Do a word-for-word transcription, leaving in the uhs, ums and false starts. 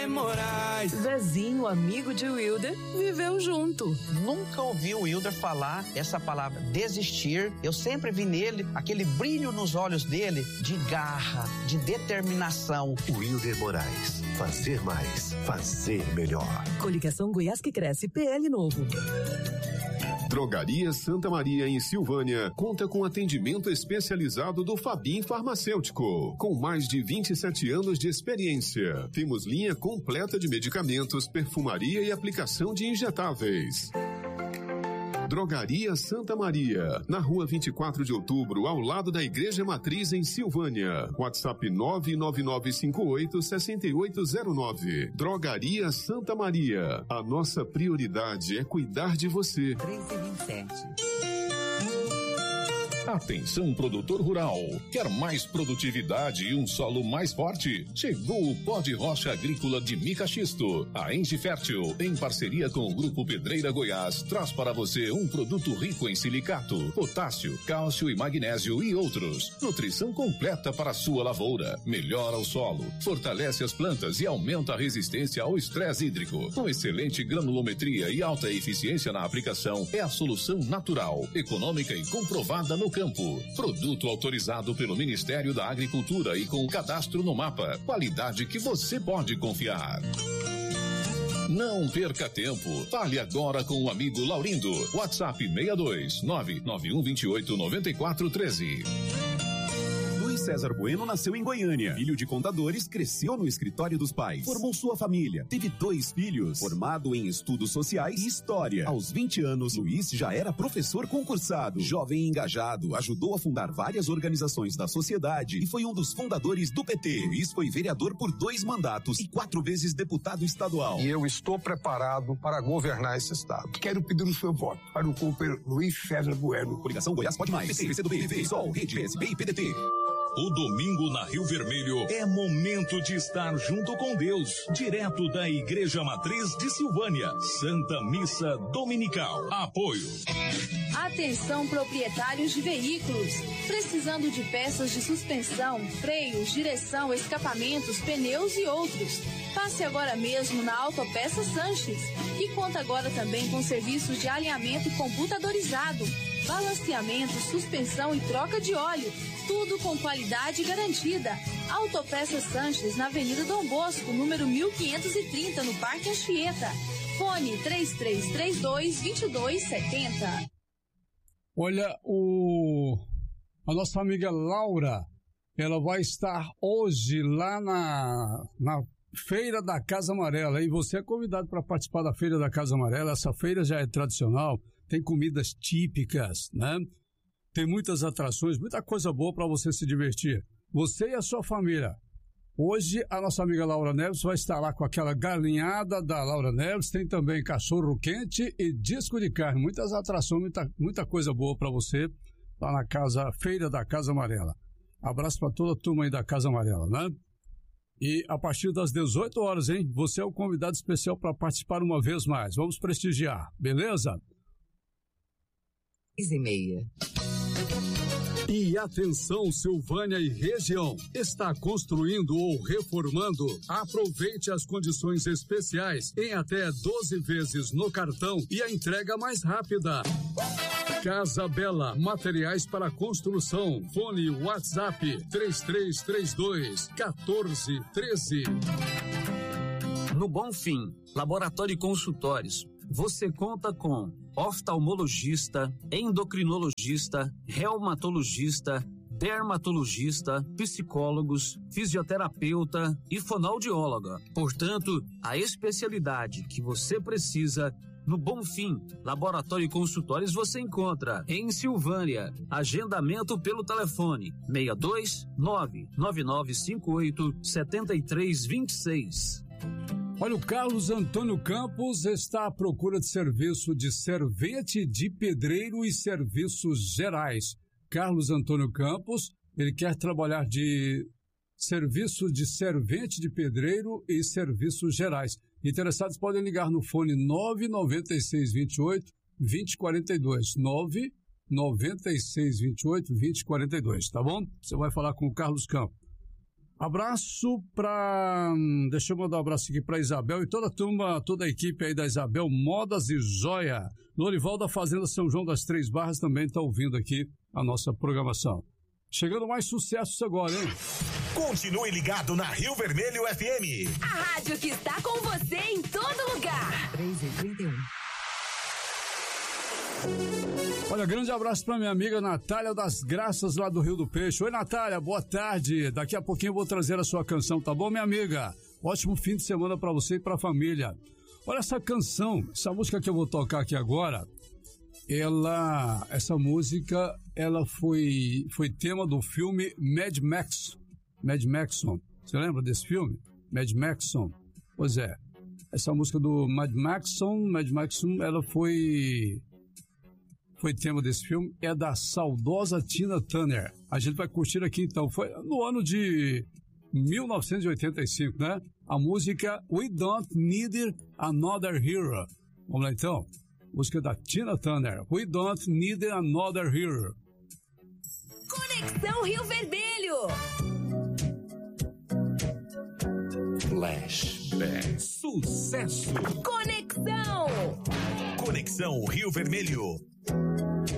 Moraes. Zezinho, amigo de Wilder, viveu junto. Nunca ouvi o Wilder falar essa palavra desistir. Eu sempre vi nele aquele brilho nos olhos dele de garra, de determinação. Wilder Moraes. Fazer mais, fazer melhor. Coligação Goiás que Cresce, P L Novo. Drogaria Santa Maria, em Silvânia, conta com atendimento especializado do Fabim Farmacêutico, com mais de vinte e sete anos de experiência. Temos linha completa de medicamentos, perfumaria e aplicação de injetáveis. Drogaria Santa Maria, na rua vinte e quatro de outubro, ao lado da Igreja Matriz, em Silvânia. WhatsApp nove nove nove cinco oito seis oito zero nove. Drogaria Santa Maria. A nossa prioridade é cuidar de você. treze e vinte e sete. Atenção, produtor rural. Quer mais produtividade e um solo mais forte? Chegou o pó de rocha agrícola de mica xisto. A Engie Fértil, em parceria com o Grupo Pedreira Goiás, traz para você um produto rico em silicato, potássio, cálcio e magnésio e outros. Nutrição completa para a sua lavoura. Melhora o solo, fortalece as plantas e aumenta a resistência ao estresse hídrico. Com excelente granulometria e alta eficiência na aplicação, é a solução natural, econômica e comprovada no campo. Produto autorizado pelo Ministério da Agricultura e com cadastro no mapa. Qualidade que você pode confiar. Não perca tempo. Fale agora com o amigo Laurindo. WhatsApp seis dois nove nove um dois oito nove quatro um três. Luiz César Bueno nasceu em Goiânia. Filho de contadores, cresceu no escritório dos pais. Formou sua família. Teve dois filhos. Formado em estudos sociais e história. Aos vinte anos, Luiz já era professor concursado. Jovem e engajado, ajudou a fundar várias organizações da sociedade e foi um dos fundadores do P T. Luiz foi vereador por dois mandatos e quatro vezes deputado estadual. E eu estou preparado para governar esse estado. Quero pedir o seu voto para o companheiro Luiz César Bueno. Coligação Goiás Pode Mais. P C, P C do B, P V, Sol, Rede, P S B e P D T. O domingo na Rio Vermelho é momento de estar junto com Deus, direto da Igreja Matriz de Silvânia. Santa Missa Dominical. Apoio. Atenção, proprietários de veículos. Precisando de peças de suspensão, freios, direção, escapamentos, pneus e outros. Passe agora mesmo na Autopeça Sanches, que conta agora também com serviços de alinhamento computadorizado, balanceamento, suspensão e troca de óleo. Tudo com qualidade garantida. Autopeça Sanches, na Avenida Dom Bosco, número mil quinhentos e trinta, no Parque Anchieta. Fone três três três dois, dois dois sete zero. Olha, o... a nossa amiga Laura, ela vai estar hoje lá na, na Feira da Casa Amarela, e você é convidado para participar da Feira da Casa Amarela. Essa feira já é tradicional, tem comidas típicas, né? Tem muitas atrações, muita coisa boa para você se divertir. Você e a sua família. Hoje a nossa amiga Laura Neves vai estar lá com aquela galinhada da Laura Neves. Tem também cachorro quente e disco de carne. Muitas atrações, muita, muita coisa boa para você lá na casa, Feira da Casa Amarela. Abraço para toda a turma aí da Casa Amarela, né? E a partir das dezoito horas, hein? Você é o convidado especial para participar uma vez mais. Vamos prestigiar, beleza? seis e meia. E atenção, Silvânia e região, está construindo ou reformando? Aproveite as condições especiais em até doze vezes no cartão e a entrega mais rápida. Casa Bela, materiais para construção. Fone WhatsApp três três três dois, um quatro um três. No Bonfim, Laboratório e Consultórios, você conta com oftalmologista, endocrinologista, reumatologista, dermatologista, psicólogos, fisioterapeuta e fonoaudióloga. Portanto, a especialidade que você precisa no Bonfim, Laboratório e Consultórios você encontra em Silvânia. Agendamento pelo telefone seis dois nove nove nove cinco oito sete três dois seis. Olha, o Carlos Antônio Campos está à procura de serviço de servente de pedreiro e serviços gerais. Carlos Antônio Campos, ele quer trabalhar de serviço de servente de pedreiro e serviços gerais. Interessados podem ligar no fone nove nove seis dois oito dois zero quatro dois, nove nove seis dois oito dois zero quatro dois, tá bom? Você vai falar com o Carlos Campos. Abraço para... Deixa eu mandar um abraço aqui para Isabel e toda a turma, toda a equipe aí da Isabel Modas e Joia. Lorival da Fazenda São João das Três Barras também está ouvindo aqui a nossa programação. Chegando mais sucessos agora, hein? Continue ligado na Rio Vermelho F M. A rádio que está com você em todo lugar. três e trinta e um. Olha, grande abraço para minha amiga Natália das Graças, lá do Rio do Peixe. Oi, Natália, boa tarde. Daqui a pouquinho eu vou trazer a sua canção, tá bom, minha amiga? Ótimo fim de semana para você e para a família. Olha essa canção, essa música que eu vou tocar aqui agora, ela, essa música, ela foi, foi tema do filme Mad Max, Mad Maxon. Você lembra desse filme? Mad Maxon. Pois é, essa música do Mad Maxon, Mad Maxon, ela foi... Foi tema desse filme, é da saudosa Tina Turner. A gente vai curtir aqui então. Foi no ano de mil novecentos e oitenta e cinco, né? A música We Don't Need Another Hero. Vamos lá então. Música da Tina Turner. We Don't Need Another Hero. Conexão Rio Vermelho. Flashback. Sucesso. Conexão. Conexão Rio Vermelho.